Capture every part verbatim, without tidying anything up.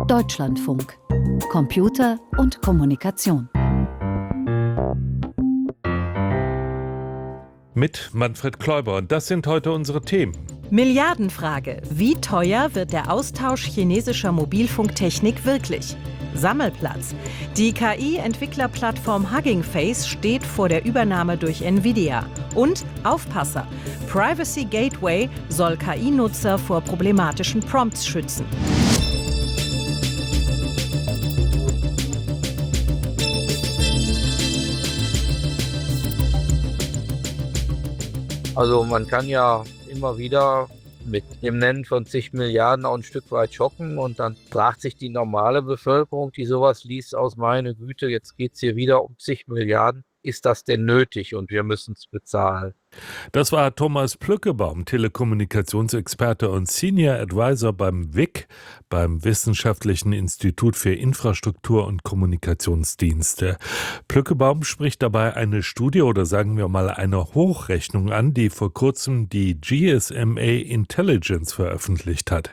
Deutschlandfunk. Computer und Kommunikation. Mit Manfred Kläuber. Und das sind heute unsere Themen. Milliardenfrage. Wie teuer wird der Austausch chinesischer Mobilfunktechnik wirklich? Sammelplatz. Die K I-Entwicklerplattform Hugging Face steht vor der Übernahme durch Nvidia. Und Aufpasser. Privacy Gateway soll K I-Nutzer vor problematischen Prompts schützen. Also man kann ja immer wieder mit dem Nennen von zig Milliarden auch ein Stück weit schocken und dann fragt sich die normale Bevölkerung, die sowas liest, aus meine Güte, jetzt geht es hier wieder um zig Milliarden. Ist das denn nötig und wir müssen es bezahlen? Das war Thomas Plückebaum, Telekommunikationsexperte und Senior Advisor beim W I C, beim Wissenschaftlichen Institut für Infrastruktur und Kommunikationsdienste. Plückebaum spricht dabei eine Studie oder sagen wir mal eine Hochrechnung an, die vor kurzem die G S M A Intelligence veröffentlicht hat.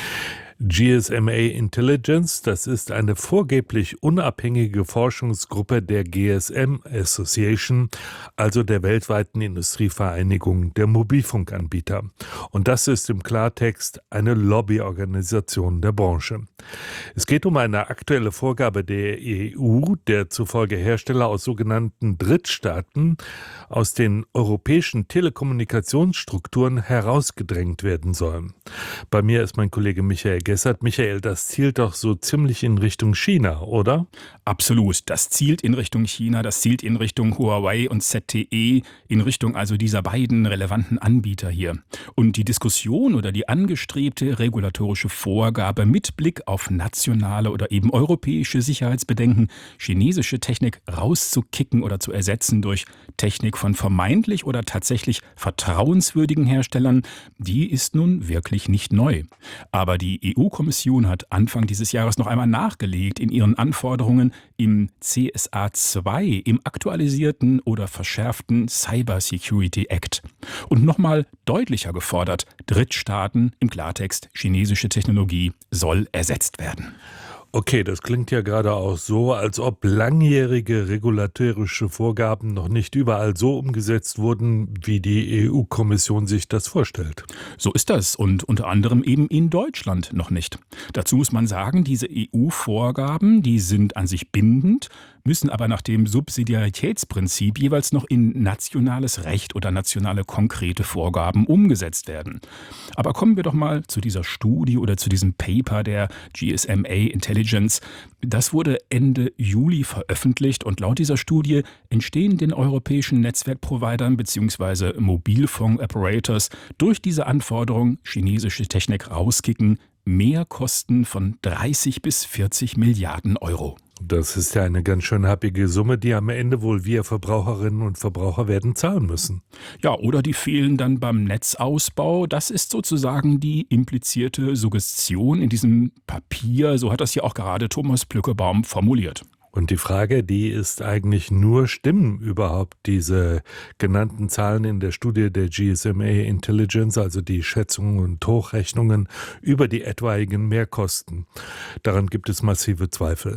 G S M A Intelligence, das ist eine vorgeblich unabhängige Forschungsgruppe der G S M Association, also der weltweiten Industrievereinigung der Mobilfunkanbieter. Und das ist im Klartext eine Lobbyorganisation der Branche. Es geht um eine aktuelle Vorgabe der E U, der zufolge Hersteller aus sogenannten Drittstaaten aus den europäischen Telekommunikationsstrukturen herausgedrängt werden sollen. Bei mir ist mein Kollege Michael Gessert. Michael, das zielt doch so ziemlich in Richtung China, oder? Absolut. Das zielt in Richtung China, das zielt in Richtung Huawei und Z T E, in Richtung also dieser beiden relevanten Anbieter hier. Und die Diskussion oder die angestrebte regulatorische Vorgabe mit Blick auf nationale oder eben europäische Sicherheitsbedenken, chinesische Technik rauszukicken oder zu ersetzen durch Technik von vermeintlich oder tatsächlich vertrauenswürdigen Herstellern, die ist nun wirklich nicht neu. Aber die E U-Kommission hat Anfang dieses Jahres noch einmal nachgelegt in ihren Anforderungen im C S A zwei, im aktualisierten oder verschärften Cyber Security Act. Und nochmal deutlicher gefordert, Drittstaaten, im Klartext chinesische Technologie, soll ersetzt werden. Okay, das klingt ja gerade auch so, als ob langjährige regulatorische Vorgaben noch nicht überall so umgesetzt wurden, wie die E U-Kommission sich das vorstellt. So ist das und unter anderem eben in Deutschland noch nicht. Dazu muss man sagen, diese E U-Vorgaben, die sind an sich bindend, müssen aber nach dem Subsidiaritätsprinzip jeweils noch in nationales Recht oder nationale konkrete Vorgaben umgesetzt werden. Aber kommen wir doch mal zu dieser Studie oder zu diesem Paper der G S M A Intelligence. Das wurde Ende Juli veröffentlicht und laut dieser Studie entstehen den europäischen Netzwerkprovidern bzw. Mobilfunk-Operators durch diese Anforderung, chinesische Technik rauskicken, Mehrkosten von dreißig bis vierzig Milliarden Euro. Das ist ja eine ganz schön happige Summe, die am Ende wohl wir Verbraucherinnen und Verbraucher werden zahlen müssen. Ja, oder die fehlen dann beim Netzausbau. Das ist sozusagen die implizierte Suggestion in diesem Papier. So hat das ja auch gerade Thomas Plückebaum formuliert. Und die Frage, die ist eigentlich nur, stimmen überhaupt diese genannten Zahlen in der Studie der G S M A Intelligence, also die Schätzungen und Hochrechnungen über die etwaigen Mehrkosten? Daran gibt es massive Zweifel.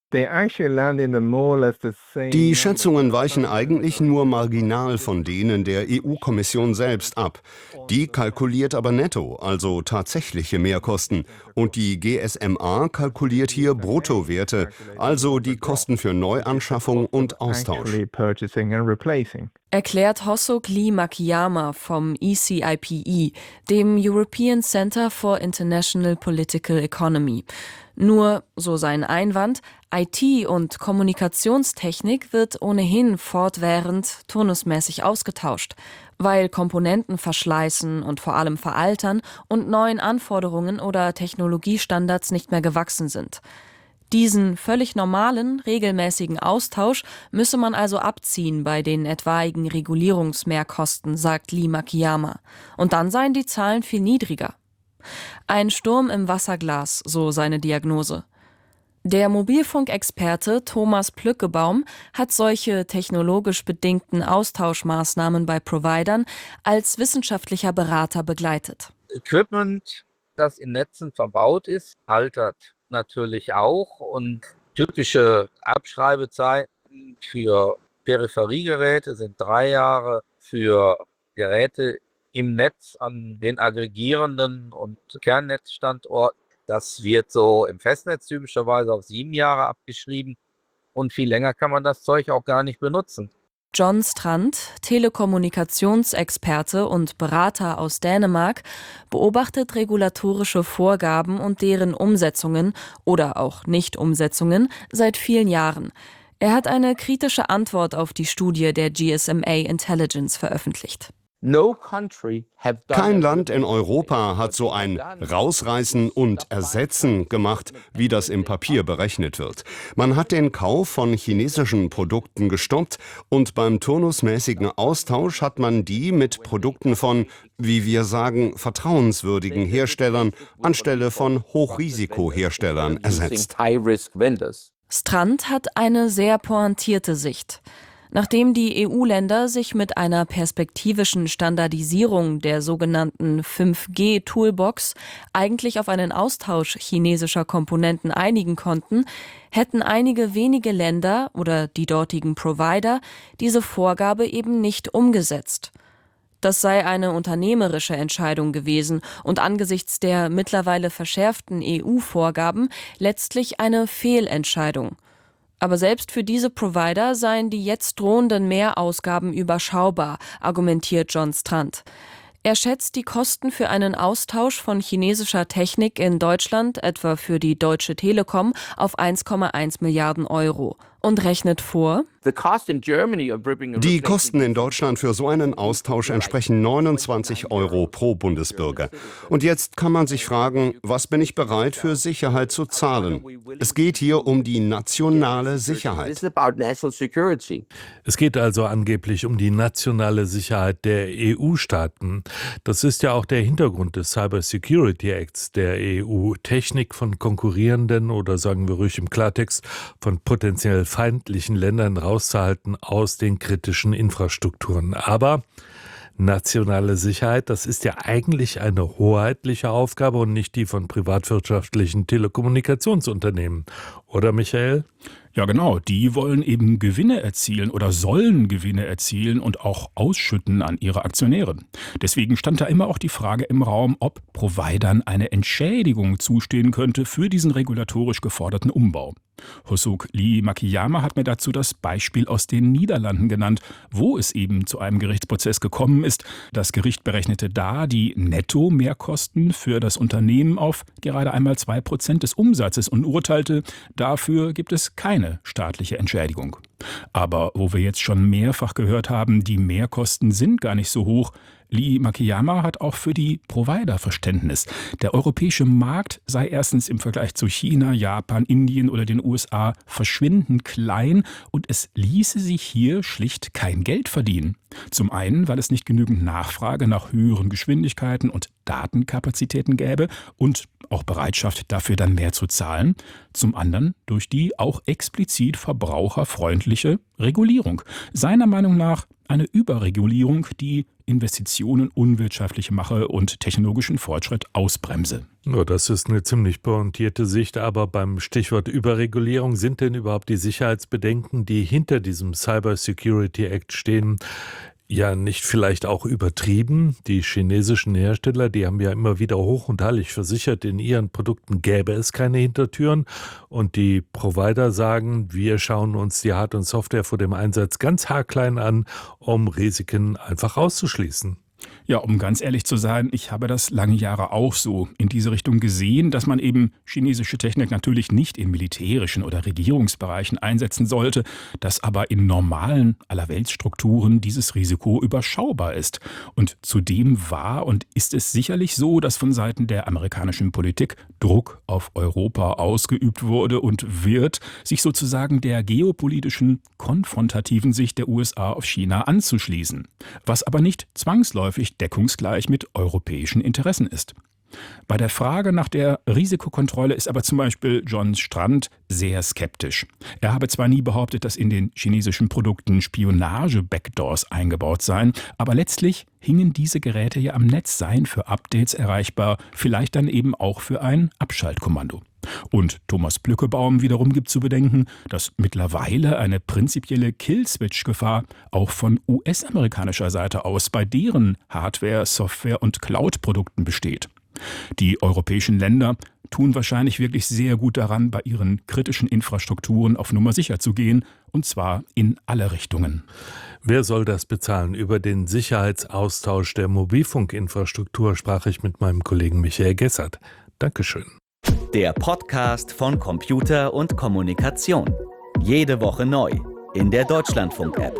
Die Schätzungen weichen eigentlich nur marginal von denen der E U-Kommission selbst ab. Die kalkuliert aber netto, also tatsächliche Mehrkosten. Und die G S M A kalkuliert hier Bruttowerte, also die Kosten für Neuanschaffung und Austausch. Erklärt Hossok Lee Makiyama vom E C I P E, dem European Center for International Political Economy. Nur, so sein Einwand, I T und Kommunikationstechnik wird ohnehin fortwährend turnusmäßig ausgetauscht, weil Komponenten verschleißen und vor allem veraltern und neuen Anforderungen oder Technologiestandards nicht mehr gewachsen sind. Diesen völlig normalen, regelmäßigen Austausch müsse man also abziehen bei den etwaigen Regulierungsmehrkosten, sagt Lee Makiyama. Und dann seien die Zahlen viel niedriger. Ein Sturm im Wasserglas, so seine Diagnose. Der Mobilfunkexperte Thomas Plückebaum hat solche technologisch bedingten Austauschmaßnahmen bei Providern als wissenschaftlicher Berater begleitet. Equipment, das in Netzen verbaut ist, altert. natürlich auch. Und typische Abschreibezeiten für Peripheriegeräte sind drei Jahre, für Geräte im Netz an den aggregierenden und Kernnetzstandorten. Das wird so im Festnetz typischerweise auf sieben Jahre abgeschrieben und viel länger kann man das Zeug auch gar nicht benutzen. John Strand, Telekommunikationsexperte und Berater aus Dänemark, beobachtet regulatorische Vorgaben und deren Umsetzungen oder auch Nicht-Umsetzungen seit vielen Jahren. Er hat eine kritische Antwort auf die Studie der G S M A Intelligence veröffentlicht. Kein Land in Europa hat so ein Rausreißen und Ersetzen gemacht, wie das im Papier berechnet wird. Man hat den Kauf von chinesischen Produkten gestoppt und beim turnusmäßigen Austausch hat man die mit Produkten von, wie wir sagen, vertrauenswürdigen Herstellern anstelle von Hochrisikoherstellern ersetzt. Strand hat eine sehr pointierte Sicht. Nachdem die E U-Länder sich mit einer perspektivischen Standardisierung der sogenannten fünf G Toolbox eigentlich auf einen Austausch chinesischer Komponenten einigen konnten, hätten einige wenige Länder oder die dortigen Provider diese Vorgabe eben nicht umgesetzt. Das sei eine unternehmerische Entscheidung gewesen und angesichts der mittlerweile verschärften E U-Vorgaben letztlich eine Fehlentscheidung. Aber selbst für diese Provider seien die jetzt drohenden Mehrausgaben überschaubar, argumentiert John Strand. Er schätzt die Kosten für einen Austausch von chinesischer Technik in Deutschland, etwa für die Deutsche Telekom, auf eins Komma eins Milliarden Euro und rechnet vor: Die Kosten in Deutschland für so einen Austausch entsprechen neunundzwanzig Euro pro Bundesbürger. Und jetzt kann man sich fragen, was bin ich bereit für Sicherheit zu zahlen? Es geht hier um die nationale Sicherheit. Es geht also angeblich um die nationale Sicherheit der E U-Staaten. Das ist ja auch der Hintergrund des Cyber Security Acts der E U. Technik von konkurrierenden oder sagen wir ruhig im Klartext von potenziell feindlichen Ländern rauszuhalten aus den kritischen Infrastrukturen. Aber nationale Sicherheit, das ist ja eigentlich eine hoheitliche Aufgabe und nicht die von privatwirtschaftlichen Telekommunikationsunternehmen. Oder, Michael? Ja, genau. Die wollen eben Gewinne erzielen oder sollen Gewinne erzielen und auch ausschütten an ihre Aktionäre. Deswegen stand da immer auch die Frage im Raum, ob Providern eine Entschädigung zustehen könnte für diesen regulatorisch geforderten Umbau. Hossok Lee Makiyama hat mir dazu das Beispiel aus den Niederlanden genannt, wo es eben zu einem Gerichtsprozess gekommen ist. Das Gericht berechnete da die Netto-Mehrkosten für das Unternehmen auf gerade einmal zwei Prozent des Umsatzes und urteilte, dafür gibt es keine staatliche Entschädigung. Aber wo wir jetzt schon mehrfach gehört haben, die Mehrkosten sind gar nicht so hoch, Lee Makiyama hat auch für die Provider Verständnis. Der europäische Markt sei erstens im Vergleich zu China, Japan, Indien oder den U S A verschwindend klein und es ließe sich hier schlicht kein Geld verdienen. Zum einen, weil es nicht genügend Nachfrage nach höheren Geschwindigkeiten und Datenkapazitäten gäbe und auch Bereitschaft dafür dann mehr zu zahlen. Zum anderen durch die auch explizit verbraucherfreundliche Regulierung. Seiner Meinung nach eine Überregulierung, die Investitionen unwirtschaftlich mache und technologischen Fortschritt ausbremse. Oh, das ist eine ziemlich pointierte Sicht, aber beim Stichwort Überregulierung, sind denn überhaupt die Sicherheitsbedenken, die hinter diesem Cyber Security Act stehen, ja nicht vielleicht auch übertrieben? Die chinesischen Hersteller, die haben ja immer wieder hoch und heilig versichert, in ihren Produkten gäbe es keine Hintertüren. Und die Provider sagen, wir schauen uns die Hard- und Software vor dem Einsatz ganz haarklein an, um Risiken einfach auszuschließen. Ja, um ganz ehrlich zu sein, ich habe das lange Jahre auch so in diese Richtung gesehen, dass man eben chinesische Technik natürlich nicht in militärischen oder Regierungsbereichen einsetzen sollte, dass aber in normalen Allerweltsstrukturen dieses Risiko überschaubar ist. Und zudem war und ist es sicherlich so, dass von Seiten der amerikanischen Politik Druck auf Europa ausgeübt wurde und wird, sich sozusagen der geopolitischen, konfrontativen Sicht der U S A auf China anzuschließen. Was aber nicht zwangsläufig deckungsgleich mit europäischen Interessen ist. Bei der Frage nach der Risikokontrolle ist aber zum Beispiel John Strand sehr skeptisch. Er habe zwar nie behauptet, dass in den chinesischen Produkten Spionage-Backdoors eingebaut seien, aber letztlich hingen diese Geräte ja am Netz, seien für Updates erreichbar, vielleicht dann eben auch für ein Abschaltkommando. Und Thomas Plückebaum wiederum gibt zu bedenken, dass mittlerweile eine prinzipielle Kill-Switch-Gefahr auch von U S-amerikanischer Seite aus bei deren Hardware-, Software- und Cloud-Produkten besteht. Die europäischen Länder tun wahrscheinlich wirklich sehr gut daran, bei ihren kritischen Infrastrukturen auf Nummer sicher zu gehen, und zwar in alle Richtungen. Wer soll das bezahlen? Über den Sicherheitsaustausch der Mobilfunkinfrastruktur sprach ich mit meinem Kollegen Michael Gessert. Dankeschön. Der Podcast von Computer und Kommunikation. Jede Woche neu in der Deutschlandfunk-App.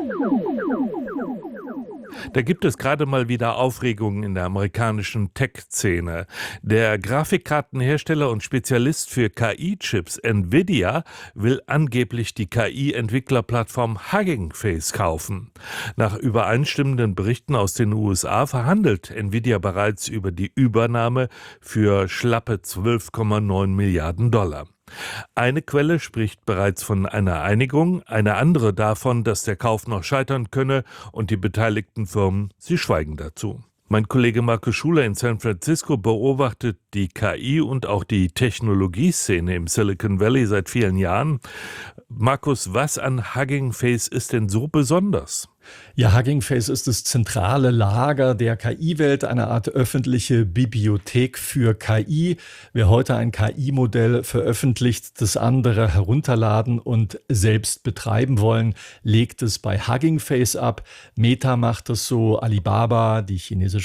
Da gibt es gerade mal wieder Aufregungen in der amerikanischen Tech-Szene. Der Grafikkartenhersteller und Spezialist für K I-Chips Nvidia will angeblich die K I-Entwicklerplattform Hugging Face kaufen. Nach übereinstimmenden Berichten aus den U S A verhandelt Nvidia bereits über die Übernahme für schlappe zwölf Komma neun Milliarden Dollar. Eine Quelle spricht bereits von einer Einigung, eine andere davon, dass der Kauf noch scheitern könne, und die beteiligten Firmen, sie schweigen dazu. Mein Kollege Markus Schuler in San Francisco beobachtet die K I und auch die Technologieszene im Silicon Valley seit vielen Jahren. Markus, was an Hugging Face ist denn so besonders? Ja, Hugging Face ist das zentrale Lager der K I-Welt, eine Art öffentliche Bibliothek für K I. Wer heute ein K I-Modell veröffentlicht, das andere herunterladen und selbst betreiben wollen, legt es bei Hugging Face ab. Meta macht es so, Alibaba, die chinesische